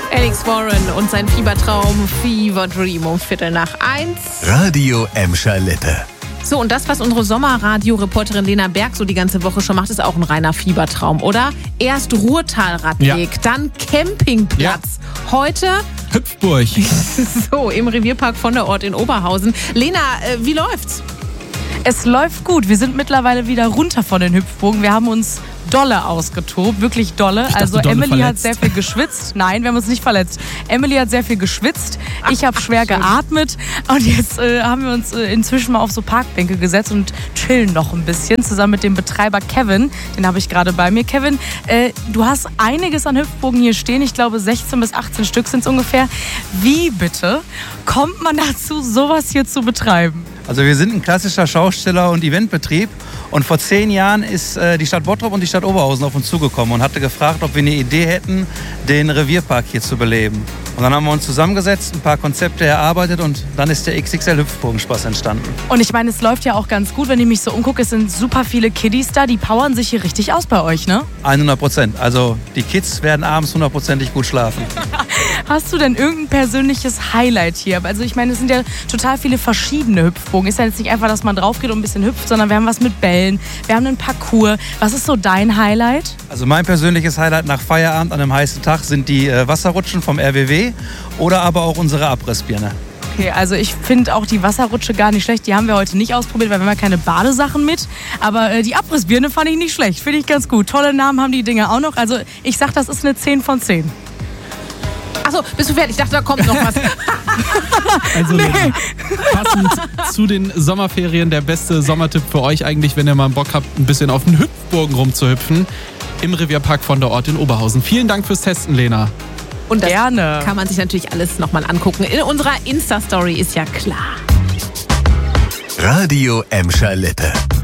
Alex Warren und sein Fiebertraum Fever Dream um 1:15. Radio Emscher Lippe. So, und das, was unsere Sommerradio-Reporterin Lena Berg so die ganze Woche schon macht, ist auch ein reiner Fiebertraum, oder? Erst Ruhrtalradweg, dann Campingplatz. Heute Hüpfburg. so im Revierpark von der Ort in Oberhausen. Lena, wie läuft's? Es läuft gut. Wir sind mittlerweile wieder runter von den Hüpfburgen. Wir haben uns dolle ausgetobt, wirklich dolle. Also Emily hat sehr viel geschwitzt. Nein, wir haben uns nicht verletzt. Emily hat sehr viel geschwitzt. Ich habe schwer geatmet. Und jetzt haben wir uns inzwischen mal auf so Parkbänke gesetzt und chillen noch ein bisschen zusammen mit dem Betreiber Kevin. Den habe ich gerade bei mir. Kevin, du hast einiges an Hüpfburgen hier stehen. Ich glaube 16 bis 18 Stück sind es ungefähr. Wie bitte kommt man dazu, sowas hier zu betreiben? Also wir sind ein klassischer Schausteller- und Eventbetrieb und vor 10 Jahren ist die Stadt Bottrop und die Stadt Oberhausen auf uns zugekommen und hatte gefragt, ob wir eine Idee hätten, den Revierpark hier zu beleben. Und dann haben wir uns zusammengesetzt, ein paar Konzepte erarbeitet und dann ist der XXL-Hüpfburgenspaß entstanden. Und ich meine, es läuft ja auch ganz gut, wenn ich mich so umgucke, es sind super viele Kiddies da, die powern sich hier richtig aus bei euch, ne? 100%. Also die Kids werden abends 100%ig gut schlafen. Hast du denn irgendein persönliches Highlight hier? Also ich meine, es sind ja total viele verschiedene Hüpfburgen. Ist ja jetzt nicht einfach, dass man drauf geht und ein bisschen hüpft, sondern wir haben was mit Bällen, wir haben einen Parcours. Was ist so dein Highlight? Also mein persönliches Highlight nach Feierabend an einem heißen Tag sind die Wasserrutschen vom RWW oder aber auch unsere Abrissbirne. Okay, also ich finde auch die Wasserrutsche gar nicht schlecht. Die haben wir heute nicht ausprobiert, weil wir haben ja keine Badesachen mit. Aber die Abrissbirne fand ich nicht schlecht. Finde ich ganz gut. Tolle Namen haben die Dinger auch noch. Also ich sag, das ist eine 10 von 10. Achso, bist du fertig? Ich dachte, da kommt noch was. Also passend zu den Sommerferien der beste Sommertipp für euch eigentlich, wenn ihr mal Bock habt, ein bisschen auf den Hüpfburgen rumzuhüpfen, im Revierpark von der Ort in Oberhausen. Vielen Dank fürs Testen, Lena. Und das Gerne. kann man sich natürlich alles nochmal angucken. In unserer Insta-Story ist ja klar. Radio Emscher Lippe.